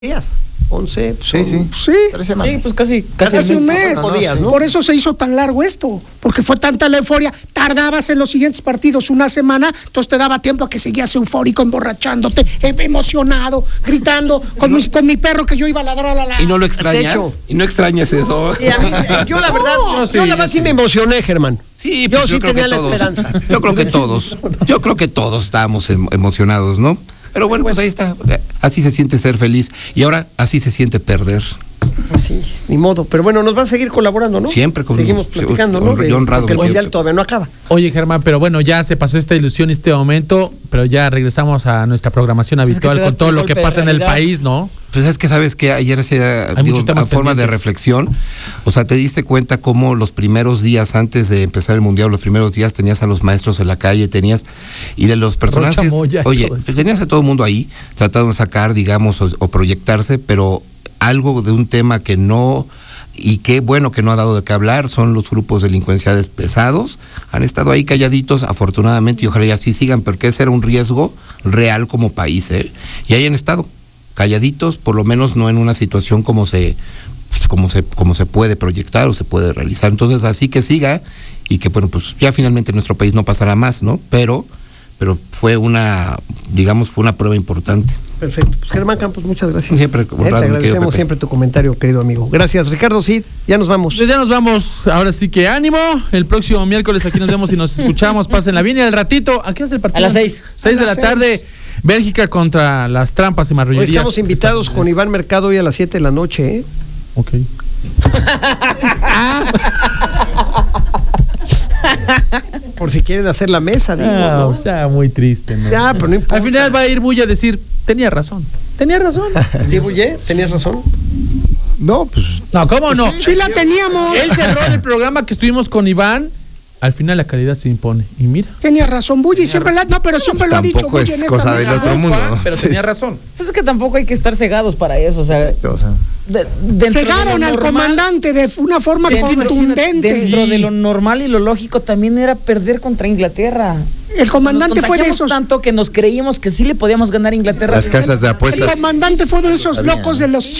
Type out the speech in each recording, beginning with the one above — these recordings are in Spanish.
días. 11, sí. 3 semanas. Sí, pues casi un mes. Días, ¿no? Por eso se hizo tan largo esto, porque fue tanta la euforia. Tardabas en los siguientes partidos una semana, entonces te daba tiempo a que seguías eufórico, emborrachándote, emocionado, gritando, con mi perro que yo iba a ladrar a la... ¿Y no lo extrañas? ¿Y no extrañas eso? Sí, a mí, yo la verdad, sí me emocioné, Germán. Sí, pues yo sí tenía la esperanza. Yo creo que todos estábamos emocionados, ¿no? Pero bueno, pues ahí está. Así se siente ser feliz. Y ahora así se siente perder. Pues sí, ni modo. Pero bueno, nos van a seguir colaborando, ¿no? Siempre. Seguimos platicando, ¿no? Porque el Mundial todavía no acaba. Oye, Germán, pero bueno, ya se pasó esta ilusión y este momento, pero ya regresamos a nuestra programación habitual con todo lo que pasa en el país, ¿no? Pues es que sabes que ayer hacía a forma de reflexión, o sea, te diste cuenta cómo los primeros días antes de empezar el Mundial, los primeros días tenías a los maestros en la calle, y de los personajes, tenías a todo el mundo ahí tratando de sacar, digamos, o proyectarse, pero algo de un tema que no, y qué bueno que no ha dado de qué hablar, son los grupos delincuenciales pesados, han estado ahí calladitos, afortunadamente, y ojalá y así sigan, porque ese era un riesgo real como país, y ahí han estado calladitos, por lo menos no en una situación como se puede proyectar o se puede realizar. Entonces, así que siga, y que bueno, pues ya finalmente en nuestro país no pasará más, ¿no? Pero fue una prueba importante. Perfecto. Pues Germán Campos, muchas gracias. Siempre honrado, te agradecemos siempre tu comentario, querido amigo. Gracias, Ricardo Cid. Ya nos vamos. Pues ya nos vamos. Ahora sí que ánimo. El próximo miércoles aquí nos vemos y nos escuchamos. Pásenla bien. Y al ratito, ¿a qué es el partido? A las 6. 6 de la tarde. Bélgica contra las trampas y marrullerías. Hoy estamos invitados con Iván Mercado hoy a las 7 de la noche, ¿eh? Ok. Por si quieren hacer la mesa, digo, ¿no? O sea, muy triste, ¿no? Ya, pero no importa. Al final va a ir Bulla a decir, tenía razón. ¿Sí, Bulle? ¿Tenías razón? No, pues... No, ¿cómo no? Sí la teníamos. Él cerró el programa que estuvimos con Iván. Al final la calidad se impone. Y mira. Tenía razón, Bulli, siempre lo ha dicho. Tampoco es cosa del otro mundo. Pero tenía razón. Pues es que tampoco hay que estar cegados para eso, o sea. Exacto, o sea. Cegaron al comandante de una forma contundente. Dentro de lo normal y lo lógico también era perder contra Inglaterra. El comandante fue de esos. Tanto que nos creímos que sí le podíamos ganar a Inglaterra. Las casas de apuestas. El comandante fue de esos locos de los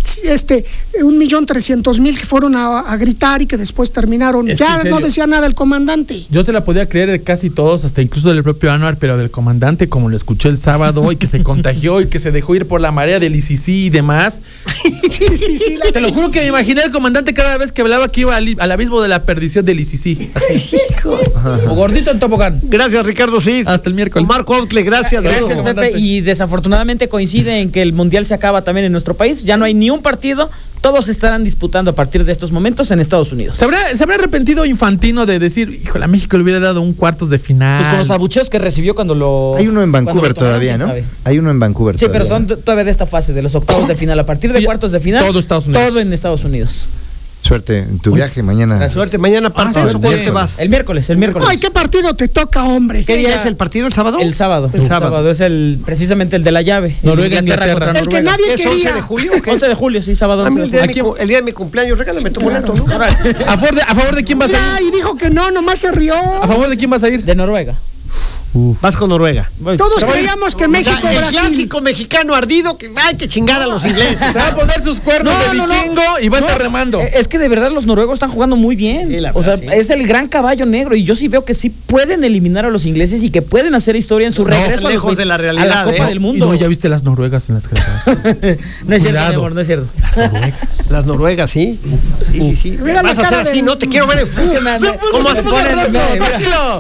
1,300,000 que fueron a gritar y que después terminaron. Ya no decía nada el comandante. Yo te la podía creer de casi todos, hasta incluso del propio Anwar, pero del comandante, como lo escuché el sábado y que se contagió y que se dejó ir por la marea del ICC y demás. Sí. Te lo juro que me imaginé al comandante cada vez que hablaba que iba al abismo de la perdición del ICC. Así. O gordito en tobogán. Gracias, Ricardo Cid. Hasta el miércoles. Marco Outle, gracias. Gracias, Pepe. Y desafortunadamente coincide en que el Mundial se acaba también en nuestro país. Ya no hay ni un partido. Todos estarán disputando a partir de estos momentos en Estados Unidos. ¿Se habrá arrepentido Infantino de decir, híjole, a México le hubiera dado un cuartos de final? Pues con los abucheos que recibió cuando lo... Hay uno en Vancouver todavía, ¿no? Hay uno en Vancouver todavía. Sí, pero son todavía de esta fase, de los octavos de final. A partir de cuartos de final, todo Estados Unidos. Todo en Estados Unidos. Suerte en tu viaje mañana. La suerte, mañana parte de eso, ¿cuándo te vas? El miércoles. Ay, ¿qué partido te toca, hombre? ¿Qué día es el partido? ¿El sábado? El sábado es precisamente el de la llave. Noruega, Inglaterra. El que nadie quería. 11 de julio. 11 de julio, sí, sábado. A mí el día de mi cumpleaños, regálame tu boleto, ¿no? ¿A favor de quién vas a ir? Y dijo que no, nomás se rió. ¿A favor de quién vas a ir? De Noruega. Vas con Noruega. Todos creíamos que México el Brasil. Clásico mexicano ardido que hay que chingar a los ingleses. Se va a poner sus cuernos de vikingo y va a estar remando. Es que de verdad los noruegos están jugando muy bien. Sí, o sea, es el gran caballo negro y yo sí veo que sí pueden eliminar a los ingleses y que pueden hacer historia en su regreso lejos de la realidad, a la Copa del Mundo. Y no, ya viste las noruegas en las gradas. No es cierto, mi amor, no es cierto. Las noruegas, sí. Sí. Mira vas a hacer así, no te quiero ver. ¿Cómo se pone? Tranquilo.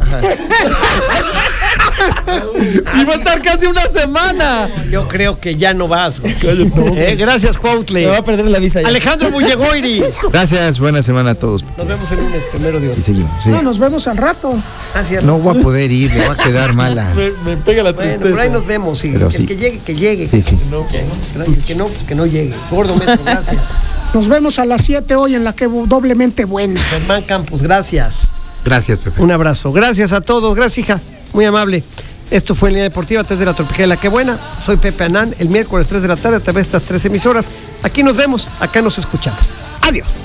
Y va a estar casi una semana. Yo creo que ya no vas. Gracias, Cuautle. Me va a perder la visa ya. Alejandro Bullegoiri. Gracias, buena semana a todos. Nos vemos el lunes, primero Dios. Y seguimos, sí. No, nos vemos al rato. No voy a poder ir, me va a quedar mala. Me pega la tristeza. Bueno, por ahí nos vemos. Sí. El que llegue, que llegue. Sí. El que no, pues que no llegue. Gordo Metro, gracias. Nos vemos a las 7 hoy en la que doblemente buena. Germán Campos, gracias. Gracias, Pepe. Un abrazo. Gracias a todos. Gracias, hija. Muy amable. Esto fue Línea Deportiva, 3 de la Tropical, la que buena. Soy Pepe Anán, el miércoles 3 de la tarde a través de estas 3 emisoras. Aquí nos vemos, acá nos escuchamos. Adiós.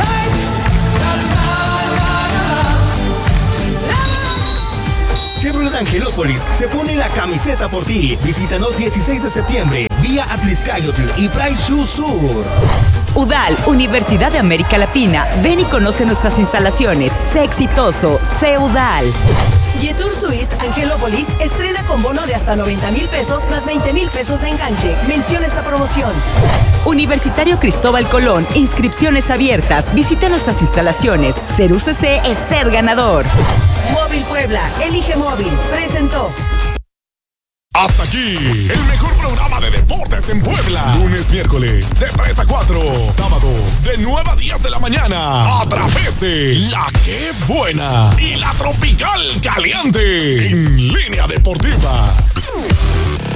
Siempre Angelópolis se pone la camiseta por ti. Visítanos 16 de septiembre, vía Atliscayotl y Price Shoes Sur. UDAL, Universidad de América Latina. Ven y conoce nuestras instalaciones. Sé exitoso, sé UDAL. Jetour Suisse Angelópolis estrena con bono de hasta 90,000 pesos más 20,000 pesos de enganche. Menciona esta promoción. Universitario Cristóbal Colón, inscripciones abiertas. Visita nuestras instalaciones. Ser UCC es ser ganador. Móvil Puebla, elige móvil. Presentó. Hasta aquí, el mejor programa de deportes en Puebla. Lunes, miércoles, de 3 a 4. Sábados, de 9 a 10 de la mañana. A través de La Que Buena y La Tropical Caliente. En Línea Deportiva.